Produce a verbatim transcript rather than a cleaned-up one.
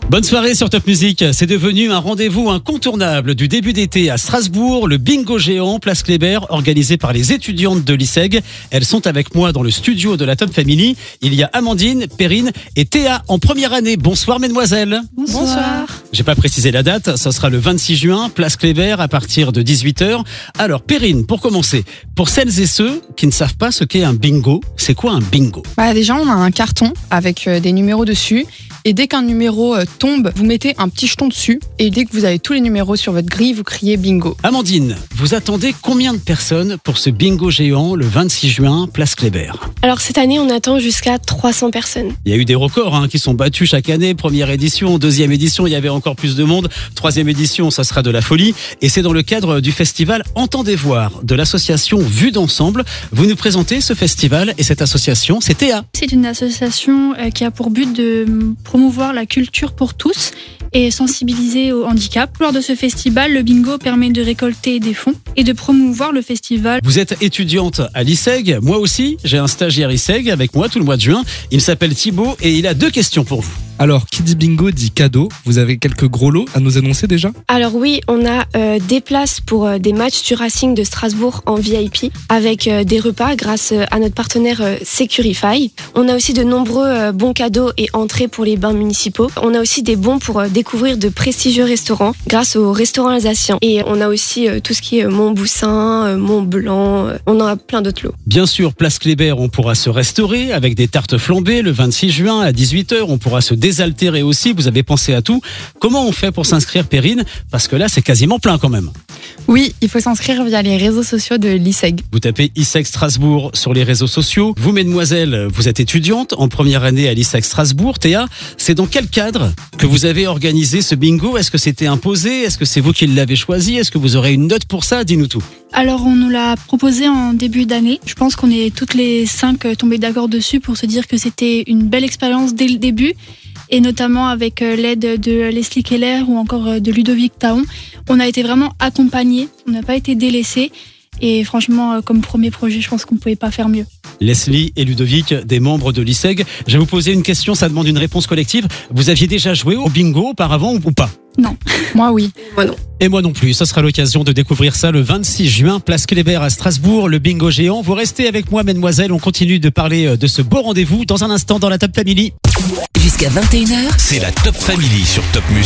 Bonne soirée sur Top Music. C'est devenu un rendez-vous incontournable du début d'été à Strasbourg, le bingo géant Place Kléber, organisé par les étudiantes de l'I S E G. Elles sont avec moi dans le studio de la Top Family. Il y a Amandine, Perrine et Théa en première année. Bonsoir mesdemoiselles. Bonsoir. Bonsoir. J'ai pas précisé la date, ça sera le vingt-six juin, Place Kléber à partir de dix-huit heures. Alors Perrine, pour commencer, pour celles et ceux qui ne savent pas ce qu'est un bingo, c'est quoi un bingo ? Bah déjà on a un carton avec euh, des numéros dessus. Et dès qu'un numéro euh, tombe, vous mettez un petit jeton dessus. Et dès que vous avez tous les numéros sur votre grille, vous criez bingo. Amandine, vous attendez combien de personnes pour ce bingo géant le vingt-six juin, Place Kléber ? Alors cette année, on attend jusqu'à trois cents personnes. Il y a eu des records hein, qui sont battus chaque année. Première édition, deuxième édition, il y avait encore plus de monde. Troisième édition, ça sera de la folie. Et c'est dans le cadre du festival Entendez voir de l'association Vue d'Ensemble. Vous nous présentez ce festival et cette association, c'est Théa. C'est une association euh, qui a pour but de promouvoir la culture pour tous et sensibiliser au handicap. Lors de ce festival, le bingo permet de récolter des fonds et de promouvoir le festival. Vous êtes étudiante à l'I S E G, moi aussi, j'ai un stagiaire I S E G avec moi tout le mois de juin. Il s'appelle Thibaut et il a deux questions pour vous. Alors, qui dit bingo dit cadeau. Vous avez quelques gros lots à nous annoncer déjà ? Alors oui, on a euh, des places pour euh, des matchs du Racing de Strasbourg en V I P avec euh, des repas grâce euh, à notre partenaire euh, Securify. On a aussi de nombreux euh, bons cadeaux et entrées pour les bains municipaux. On a aussi des bons pour euh, découvrir de prestigieux restaurants grâce au restaurant alsacien. Et on a aussi euh, tout ce qui est Montboussin, euh, Mont-Blanc, euh, on en a plein d'autres lots. Bien sûr, Place Kléber, on pourra se restaurer avec des tartes flambées le vingt-six juin à dix-huit heures. On pourra se désaltérer aussi, vous avez pensé à tout. Comment on fait pour s'inscrire, Perrine ? Parce que là, c'est quasiment plein quand même. Oui, il faut s'inscrire via les réseaux sociaux de l'I S E G. Vous tapez I S E G Strasbourg sur les réseaux sociaux. Vous, mesdemoiselles, vous êtes étudiante en première année à l'I S E G Strasbourg. Théa, c'est dans quel cadre que vous avez organisé ce bingo ? Est-ce que c'était imposé ? Est-ce que c'est vous qui l'avez choisi ? Est-ce que vous aurez une note pour ça ? Dis-nous tout. Alors on nous l'a proposé en début d'année. Je pense qu'on est toutes les cinq tombées d'accord dessus pour se dire que c'était une belle expérience dès le début. Et notamment avec l'aide de Leslie Keller ou encore de Ludovic Taon. On a été vraiment accompagnés, on n'a pas été délaissés. Et franchement, comme premier projet, je pense qu'on ne pouvait pas faire mieux. Leslie et Ludovic, des membres de l'I S E G. Je vais vous poser une question, ça demande une réponse collective. Vous aviez déjà joué au bingo auparavant ou pas ? Non. Moi, oui. Moi, non. Et moi non plus. Ce sera l'occasion de découvrir ça le vingt-six juin, Place Kléber à Strasbourg, le bingo géant. Vous restez avec moi, mesdemoiselles. On continue de parler de ce beau rendez-vous dans un instant dans la Top Family. Jusqu'à vingt et une heures, c'est la Top Family sur Top Music.